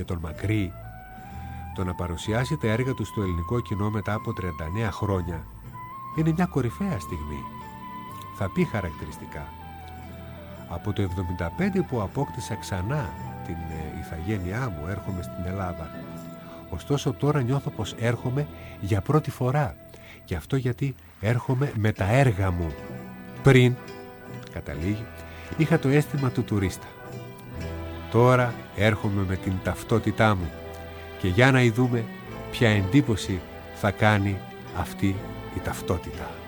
για τον Μακρύ, το να παρουσιάσει τα έργα του στο ελληνικό κοινό μετά από 39 χρόνια είναι μια κορυφαία στιγμή. Θα πει χαρακτηριστικά: από το 75 που απόκτησα ξανά την ηθαγένειά μου, έρχομαι στην Ελλάδα. Ωστόσο τώρα νιώθω πως έρχομαι για πρώτη φορά. Και αυτό γιατί έρχομαι με τα έργα μου. Πριν, καταλήγει, είχα το αίσθημα του τουρίστα. Τώρα έρχομαι με την ταυτότητά μου. Και για να ειδούμε ποια εντύπωση θα κάνει αυτή η ταυτότητα.